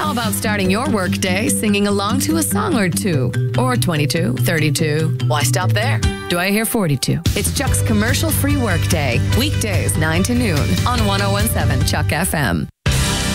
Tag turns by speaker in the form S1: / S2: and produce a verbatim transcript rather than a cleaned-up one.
S1: How about starting your workday singing along to a song or two? Or twenty-two, thirty-two. Why stop there? Do I hear forty-two? It's Chuck's commercial-free workday. Weekdays, nine to noon on one oh one seven Chuck F M.